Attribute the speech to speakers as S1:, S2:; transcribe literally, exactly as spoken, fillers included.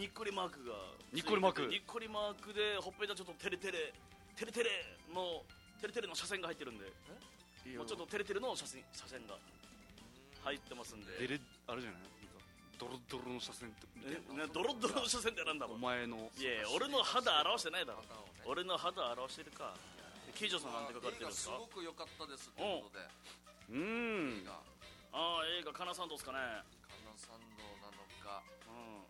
S1: にっこりマークが
S2: にっこりマーク
S1: にっこりマークでほっぺたちょっとテレテレテレテレのテレテレの車線が入ってるんでもうちょっとテレテレの車線車線が入ってますんで
S2: デレあれじゃないなんかドロドロの車線みたいな
S1: ねドロドロの車線ってなんだろう
S2: お前の
S1: いや俺の肌表してないだろ
S3: 肌をね
S1: 俺の肌表してるかキージョさんなんて書かれてるんですか
S3: 映画すごく良かったですということで
S2: うーん
S3: 映画
S1: ああ映画かなさんどうですかね
S3: 観覧参道なのか
S1: うん